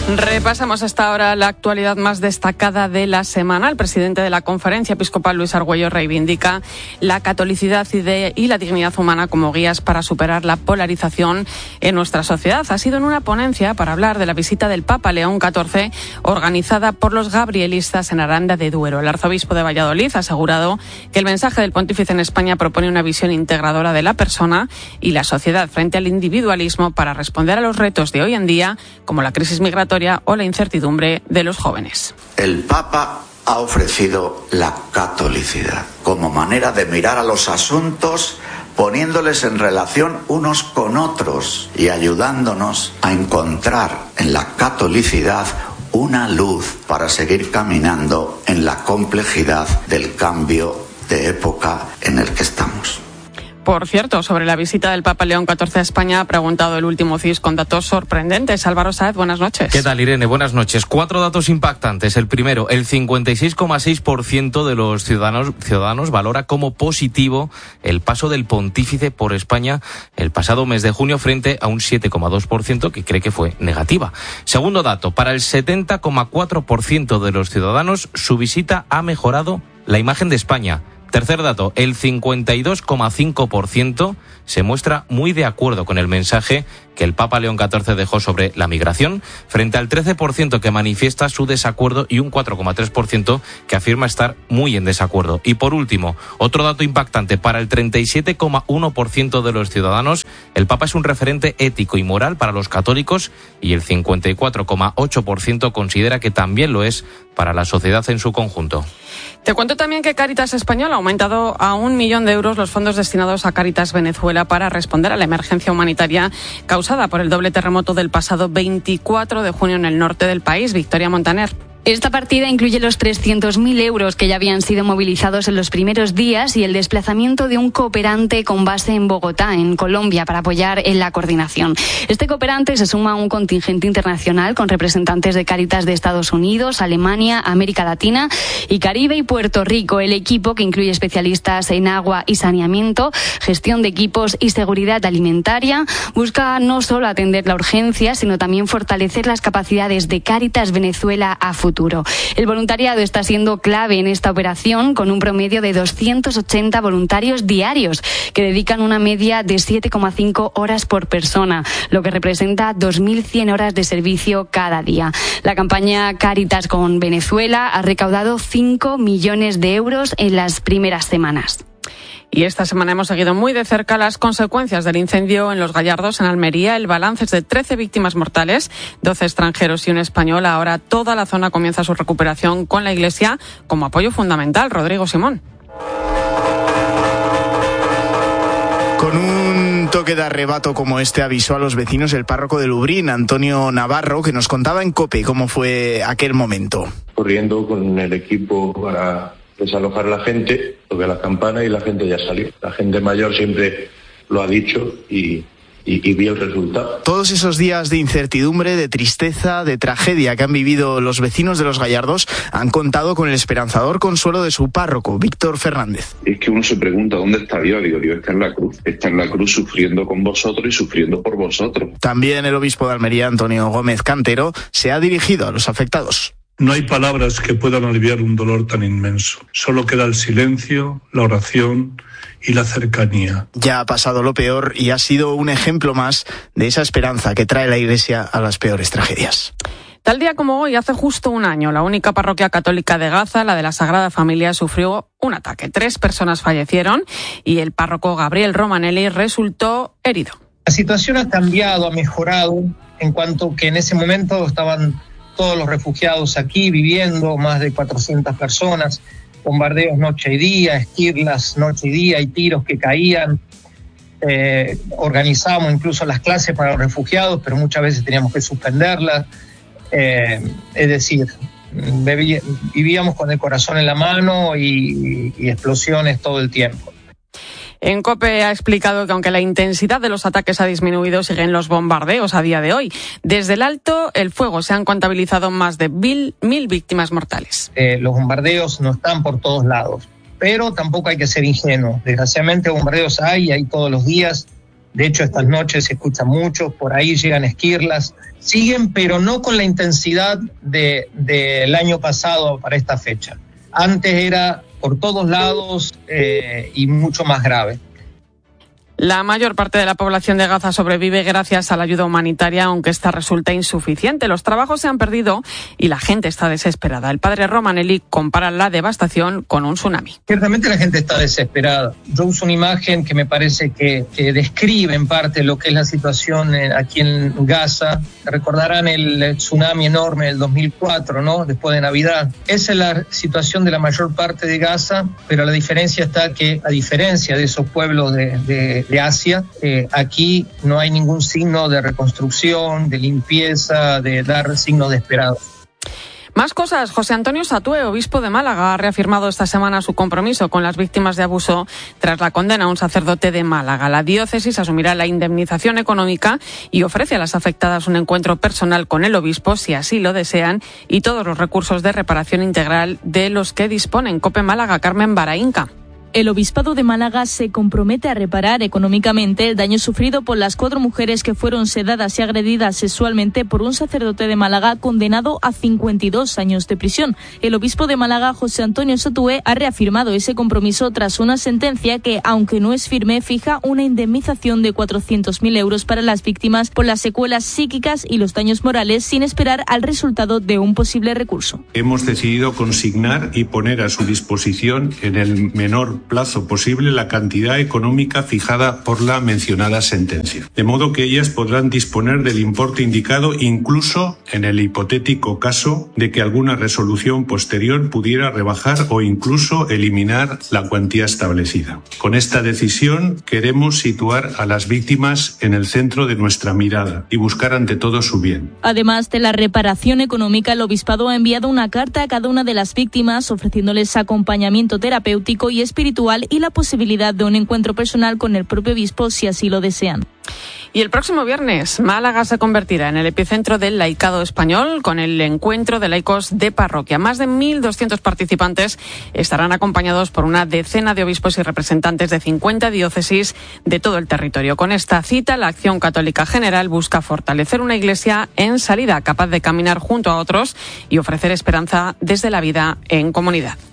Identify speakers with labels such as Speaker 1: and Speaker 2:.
Speaker 1: Repasamos hasta ahora la actualidad más destacada de la semana. El presidente de la Conferencia Episcopal, Luis Argüello, reivindica la catolicidad y la dignidad humana como guías para superar la polarización en nuestra sociedad. Ha sido en una ponencia para hablar de la visita del Papa León XIV organizada por los gabrielistas en Aranda de Duero. El arzobispo de Valladolid ha asegurado que el mensaje del pontífice en España propone una visión integradora de la persona y la sociedad frente al individualismo para responder a los retos de hoy en día, como la crisis migratoria o la incertidumbre de los jóvenes.
Speaker 2: El Papa ha ofrecido la catolicidad como manera de mirar a los asuntos poniéndoles en relación unos con otros y ayudándonos a encontrar en la catolicidad una luz para seguir caminando en la complejidad del cambio de época en el que estamos.
Speaker 1: Por cierto, sobre la visita del Papa León XIV a España ha preguntado el último CIS con datos sorprendentes. Álvaro Sáez, buenas noches.
Speaker 3: ¿Qué tal, Irene? Buenas noches. 4 datos impactantes. El primero, el 56,6% de los ciudadanos valora como positivo el paso del pontífice por España el pasado mes de junio frente a un 7,2% que cree que fue negativa. Segundo dato, para el 70,4% de los ciudadanos su visita ha mejorado la imagen de España. Tercer dato, el 52,5% se muestra muy de acuerdo con el mensaje que el Papa León XIV dejó sobre la migración, frente al 13% que manifiesta su desacuerdo y un 4,3% que afirma estar muy en desacuerdo. Y por último, otro dato impactante, para el 37,1% de los ciudadanos, el Papa es un referente ético y moral para los católicos y el 54,8% considera que también lo es para la sociedad en su conjunto.
Speaker 1: Te cuento también que Cáritas Española ha aumentado a 1 millón de euros los fondos destinados a Cáritas Venezuela para responder a la emergencia humanitaria causada por el doble terremoto del pasado 24 de junio en el norte del país. Victoria Montaner.
Speaker 4: Esta partida incluye los 300.000 euros que ya habían sido movilizados en los primeros días y el desplazamiento de un cooperante con base en Bogotá, en Colombia, para apoyar en la coordinación. Este cooperante se suma a un contingente internacional con representantes de Cáritas de Estados Unidos, Alemania, América Latina y Caribe y Puerto Rico. El equipo, que incluye especialistas en agua y saneamiento, gestión de equipos y seguridad alimentaria, busca no solo atender la urgencia, sino también fortalecer las capacidades de Cáritas Venezuela a futuro. El voluntariado está siendo clave en esta operación, con un promedio de 280 voluntarios diarios que dedican una media de 7,5 horas por persona, lo que representa 2.100 horas de servicio cada día. La campaña Cáritas con Venezuela ha recaudado 5 millones de euros en las primeras semanas.
Speaker 1: Y esta semana hemos seguido muy de cerca las consecuencias del incendio en Los Gallardos, en Almería. El balance es de 13 víctimas mortales, 12 extranjeros y un español. Ahora toda la zona comienza su recuperación con la Iglesia como apoyo fundamental. Rodrigo Simón.
Speaker 5: Con un toque de arrebato como este avisó a los vecinos el párroco de Lubrín, Antonio Navarro, que nos contaba en COPE cómo fue aquel momento.
Speaker 6: Corriendo con el equipo para desalojar a la gente, toqué las campanas y la gente ya salió. La gente mayor siempre lo ha dicho y vi el resultado.
Speaker 5: Todos esos días de incertidumbre, de tristeza, de tragedia que han vivido los vecinos de Los Gallardos han contado con el esperanzador consuelo de su párroco, Víctor Fernández.
Speaker 7: Es que uno se pregunta, ¿dónde está Dios? Digo, Dios está en la cruz. Está en la cruz sufriendo con vosotros y sufriendo por vosotros.
Speaker 5: También el obispo de Almería, Antonio Gómez Cantero, se ha dirigido a los afectados.
Speaker 8: No hay palabras que puedan aliviar un dolor tan inmenso. Solo queda el silencio, la oración y la cercanía.
Speaker 5: Ya ha pasado lo peor y ha sido un ejemplo más de esa esperanza que trae la Iglesia a las peores tragedias.
Speaker 1: Tal día como hoy, hace justo un año, la única parroquia católica de Gaza, la de la Sagrada Familia, sufrió un ataque. 3 personas fallecieron y el párroco Gabriel Romanelli resultó herido.
Speaker 9: La situación ha cambiado, ha mejorado, en cuanto que en ese momento estaban todos los refugiados aquí viviendo, más de 400 personas, bombardeos noche y día, esquirlas noche y día y tiros que caían. Organizábamos incluso las clases para los refugiados, pero muchas veces teníamos que suspenderlas. Es decir, vivíamos con el corazón en la mano y explosiones todo el tiempo.
Speaker 1: En COPE ha explicado que aunque la intensidad de los ataques ha disminuido, siguen los bombardeos a día de hoy. Desde el alto el fuego se han contabilizado más de 1.000 víctimas mortales.
Speaker 9: Los bombardeos no están por todos lados, pero tampoco hay que ser ingenuo. Desgraciadamente bombardeos hay todos los días De hecho, estas noches se escucha mucho, por ahí llegan esquirlas. Siguen, pero no con la intensidad del año pasado para esta fecha. Antes era por todos lados y mucho más grave.
Speaker 1: La mayor parte de la población de Gaza sobrevive gracias a la ayuda humanitaria, aunque esta resulta insuficiente. Los trabajos se han perdido y la gente está desesperada. El padre Romanelli compara la devastación con un tsunami.
Speaker 9: Ciertamente la gente está desesperada. Yo uso una imagen que me parece que describe en parte lo que es la situación aquí en Gaza. Recordarán el tsunami enorme del 2004, ¿no? Después de Navidad. Esa es la situación de la mayor parte de Gaza, pero la diferencia está que, a diferencia de esos pueblos de Asia, aquí no hay ningún signo de reconstrucción, de limpieza, de dar signos de esperanza.
Speaker 1: Más cosas. José Antonio Satúe, obispo de Málaga, ha reafirmado esta semana su compromiso con las víctimas de abuso tras la condena a un sacerdote de Málaga. La diócesis asumirá la indemnización económica y ofrece a las afectadas un encuentro personal con el obispo, si así lo desean, y todos los recursos de reparación integral de los que disponen. COPE Málaga, Carmen Baraínca.
Speaker 10: El Obispado de Málaga se compromete a reparar económicamente el daño sufrido por las 4 mujeres que fueron sedadas y agredidas sexualmente por un sacerdote de Málaga condenado a 52 años de prisión. El obispo de Málaga, José Antonio Satúe, ha reafirmado ese compromiso tras una sentencia que, aunque no es firme, fija una indemnización de 400.000 euros para las víctimas por las secuelas psíquicas y los daños morales, sin esperar al resultado de un posible recurso.
Speaker 8: Hemos decidido consignar y poner a su disposición en el menor plazo posible la cantidad económica fijada por la mencionada sentencia, de modo que ellas podrán disponer del importe indicado incluso en el hipotético caso de que alguna resolución posterior pudiera rebajar o incluso eliminar la cuantía establecida. Con esta decisión queremos situar a las víctimas en el centro de nuestra mirada y buscar ante todo su bien.
Speaker 10: Además de la reparación económica, el obispado ha enviado una carta a cada una de las víctimas ofreciéndoles acompañamiento terapéutico y espiritual y la posibilidad de un encuentro personal con el propio obispo si así lo desean.
Speaker 1: Y el próximo viernes, Málaga se convertirá en el epicentro del laicado español con el encuentro de laicos de parroquia. Más de 1.200 participantes estarán acompañados por una decena de obispos y representantes de 50 diócesis de todo el territorio. Con esta cita, la Acción Católica General busca fortalecer una iglesia en salida, capaz de caminar junto a otros y ofrecer esperanza desde la vida en comunidad.